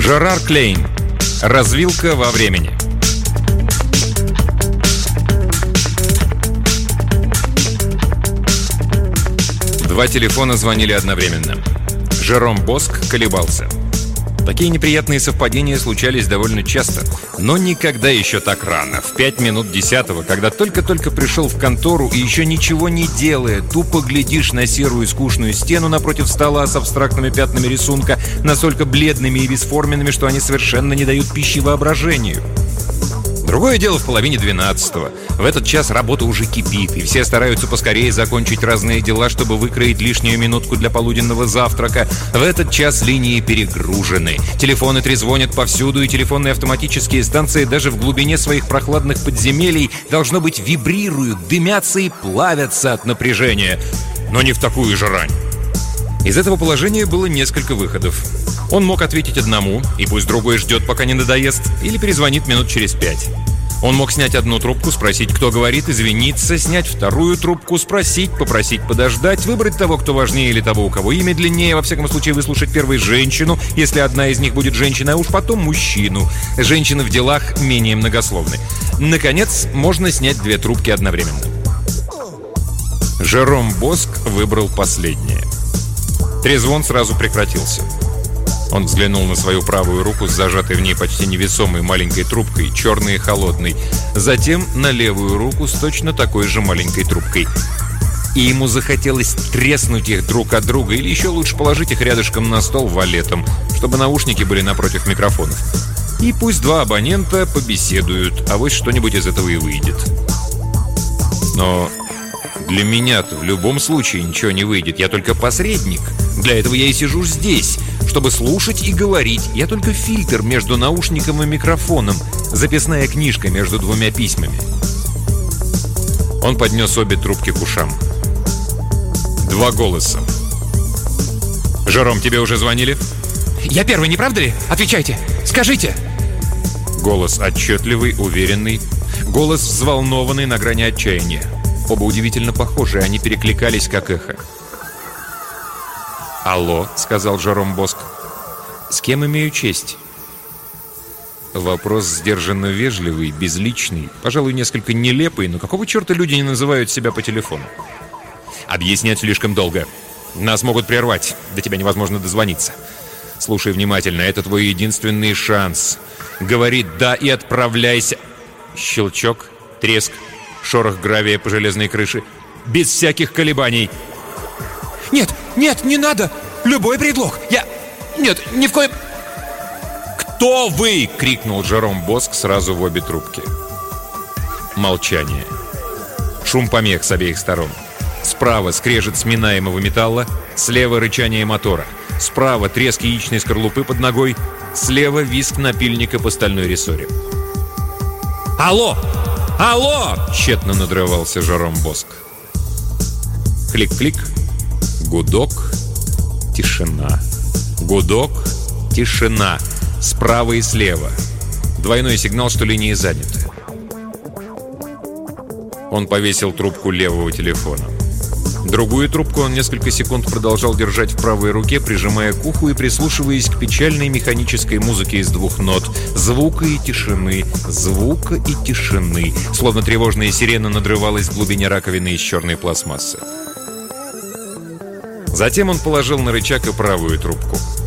Жерар Клейн. Развилка во времени. Два телефона звонили одновременно. Жером Боск колебался. Такие неприятные совпадения случались довольно часто, но никогда еще так рано, в 5 минут 10-го, когда только-только пришел в контору и еще ничего не делая, тупо глядишь на серую и скучную стену напротив стола с абстрактными пятнами рисунка, настолько бледными и бесформенными, что они совершенно не дают пищи воображению. Другое дело в половине 12-го. В этот час работа уже кипит, и все стараются поскорее закончить разные дела, чтобы выкроить лишнюю минутку для полуденного завтрака. В этот час линии перегружены. Телефоны трезвонят повсюду, и телефонные автоматические станции даже в глубине своих прохладных подземелий, должно быть, вибрируют, дымятся и плавятся от напряжения. Но не в такую же рань. Из этого положения было несколько выходов. Он мог ответить одному, и пусть другой ждет, пока не надоест, или перезвонит минут через 5. Он мог снять одну трубку, спросить, кто говорит, извиниться, снять вторую трубку, спросить, попросить подождать, выбрать того, кто важнее, или того, у кого имя длиннее, во всяком случае выслушать первой женщину, если одна из них будет женщина, а уж потом мужчину. Женщины в делах менее многословны. Наконец, можно снять 2 трубки одновременно. Жером Боск выбрал последнее. Трезвон сразу прекратился. Он взглянул на свою правую руку с зажатой в ней почти невесомой маленькой трубкой, черной и холодной. Затем на левую руку с точно такой же маленькой трубкой. И ему захотелось треснуть их друг от друга, или еще лучше положить их рядышком на стол валетом, чтобы наушники были напротив микрофонов. И пусть 2 абонента побеседуют, а вот что-нибудь из этого и выйдет. Но для меня-то в любом случае ничего не выйдет. Я только посредник. Для этого я и сижу здесь, чтобы слушать и говорить. Я только фильтр между наушником и микрофоном, записная книжка между 2 письмами. Он поднес обе трубки к ушам. 2 голоса. «Жером, тебе уже звонили?» «Я первый, не правда ли? Отвечайте! Скажите!» Голос отчетливый, уверенный. Голос взволнованный, на грани отчаяния. Оба удивительно похожи, они перекликались, как эхо. «Алло», — сказал Жером Боск. «С кем имею честь?» Вопрос сдержанно вежливый, безличный, пожалуй, несколько нелепый, но какого черта люди не называют себя по телефону? «Объяснять слишком долго. Нас могут прервать, до тебя невозможно дозвониться. Слушай внимательно, это твой единственный шанс. Говори «да» и отправляйся». Щелчок, треск, шорох гравия по железной крыше. Без всяких колебаний. «Нет, нет, не надо! Любой предлог! Нет, ни в коем...» «Кто вы?» — крикнул Жером Боск сразу в обе трубки. Молчание. Шум помех с обеих сторон. Справа скрежет сминаемого металла, слева рычание мотора. Справа треск яичной скорлупы под ногой, слева визг напильника по стальной рессоре. «Алло! Алло!» — тщетно надрывался Жером Боск. Клик-клик. Гудок. Тишина. Гудок. Тишина. Справа и слева. Двойной сигнал, что линии заняты. Он повесил трубку левого телефона. Другую трубку он несколько секунд продолжал держать в правой руке, прижимая к уху и прислушиваясь к печальной механической музыке из 2 нот. Звука и тишины, звука и тишины. Словно тревожная сирена надрывалась в глубине раковины из черной пластмассы. Затем он положил на рычаг и правую трубку.